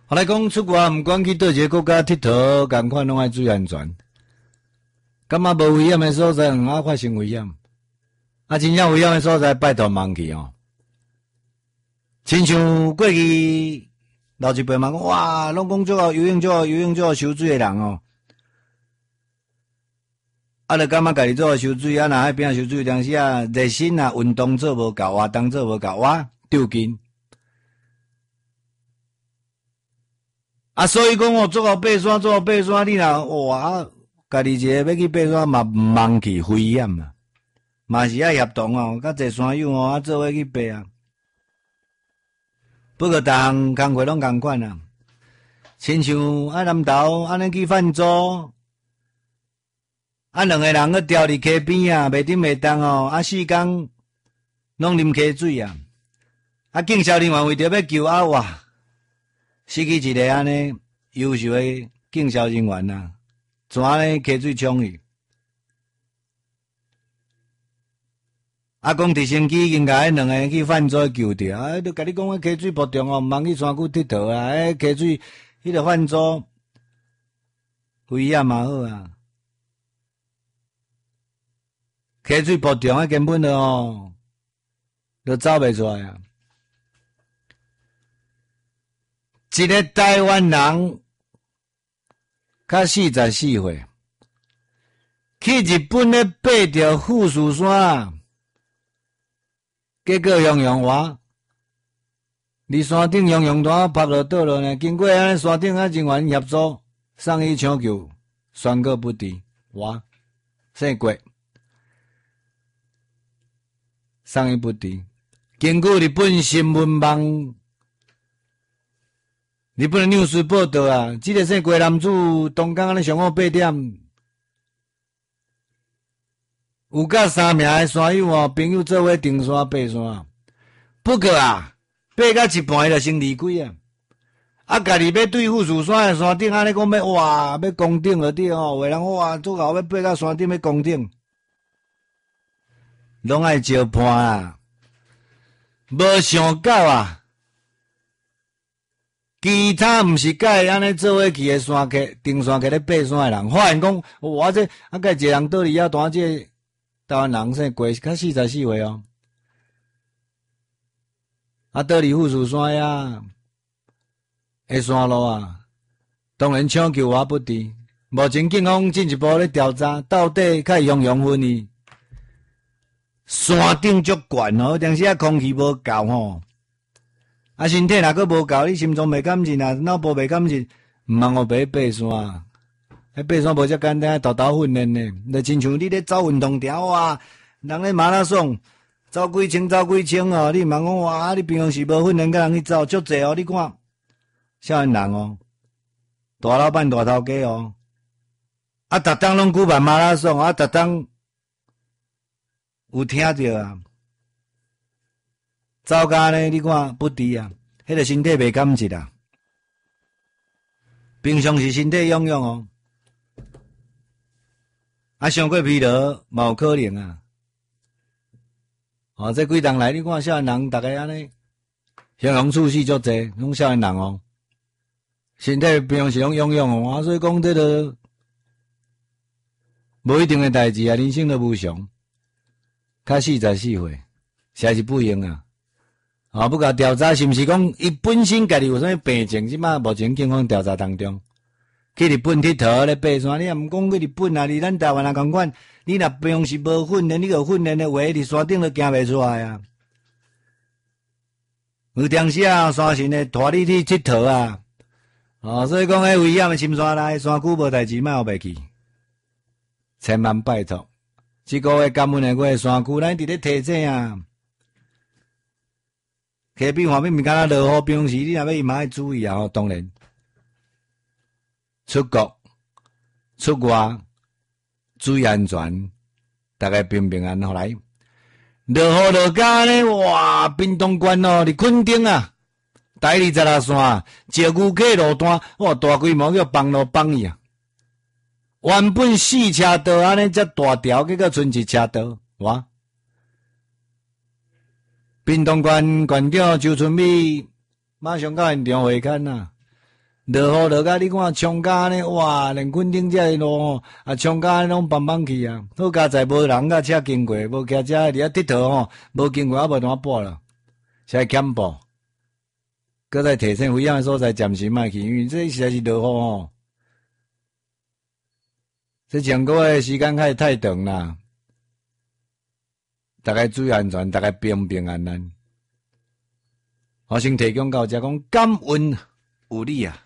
后来讲出国，毋管去倒一个国家佚佗，共款拢爱注意安全。感觉无危险诶所在，毋好发生危险。啊，真正危险诶所在，拜托忘去哦。亲像过去老一辈嘛讲，哇，拢讲做游泳做游水诶人哦。啊，就感觉家己做游水啊，若海边游水，当时啊，热身啊，运动做无够，活动做无够，哇，丢筋。啊，所以讲哦，做好爬山，你若哇，家己一个要去爬山嘛，毋忘记危险嘛，嘛是爱协同哦，甲侪山友哦，做伙去爬啊。不过，逐项工课拢共款啊，亲像啊南投安尼去泛舟，啊两个人去钓伫溪边啊，袂顶袂动哦，啊4工拢啉溪水啊，啊警消人员为着要救啊哇！失去一个安尼优秀的警消人员呐，怎呢溪水冲去？啊，讲直升机已经甲迄两个去泛舟救着，啊，都甲你讲，溪水波动哦，毋通去山区佚佗啊，溪水迄个泛舟危险嘛好啊，溪水波动根本哦，都走袂出来啊。一个台湾人，较44岁，去日本咧爬着富士山，结果用我，伫山顶用单拍落倒落呢。经过安尼山顶啊人员协助，送医抢救，宣告不治。我姓郭，送医不治。根据日本新闻网。日本的纽斯报道啊，这个姓郭男子东港安尼上午8点，有甲3名的山友哦，朋友做伙登山爬山，不过啊，爬到一半伊就先离开啊，啊，家己要对富士山的山顶安尼讲要哇，要攻顶了滴哦，有人哇，做好要爬到山顶要攻顶，拢爱招判啊，无想到啊。其他毋是甲伊安尼做伙去诶山客登山客咧爬山诶人，发现讲，我这啊，甲一个人倒伫遐单这台湾人姓郭，较44岁哦，啊，倒伫富士山遐诶山路啊，当然抢救我不治。目前警方进一步咧调查，到底较用分哩？山顶足悬哦，当时啊空气无够吼。啊，身体若个无够，你心脏袂感热啊，脑部袂感热，毋通互爬爬山。迄爬山无遮简单，豆豆训练呢，就亲像你咧走运动条啊，人咧马拉松走几千哦，你毋通讲哇，你平常时无训练，甲人去走，足济哦，你看，少年人哦，大老板大头家哦，啊，逐当拢举办马拉松，啊，逐当有听着啊。走甲呢？你看不治啊，迄个身体袂感热啊。平常时身体养哦，啊，伤过疲劳嘛有可能啊。哦，这几冬来，你看少年人逐个安尼，形容处事足济，拢少年人哦，身体平常时拢养哦，啊，所以讲这个无一定的代志啊，人生都无常。较44岁，实在是不行啊。啊！不甲调查是毋是讲伊本身家己有啥物病症？即马目前警方调查当中，去日本佚佗咧爬山，你也毋讲去日本啊？伫咱台湾啊共款，你若平常时无训练，你有训练的话，伫山顶都行袂出来啊！有当时啊，山神会带你去佚佗啊！哦，所以讲迄危险的深山内山区无代志，莫后袂去，千万拜托，即个月感恩的我山区，咱伫咧提醒啊！溪边旁边毋敢若落雨，平时你若要伊嘛爱注意啊！当然，出国、出外注意安全，大家平平安好来。落雨落甲呢，哇！屏东县哦，伫垦丁啊，台26线石牛溪路段，哇！大规模叫帮路帮伊啊！原本4车道安尼遮大条，结果剩1车道，哇！屏东县县长周春美马上到现场会勘啊！ 落雨落甲你看冲甲呢，哇，连垦丁遮个路吼，啊冲甲拢邦邦去啊！好佳在无人甲车经过，无骑车伫遐佚佗吼，无经过啊无怎补了，才减步。搁再提醒危险诶所在暂时莫去，因为这实在是落雨吼。这上个月时间太长啦，大家注意安全，大家平平安安。我先提供到遮讲感恩有你啊。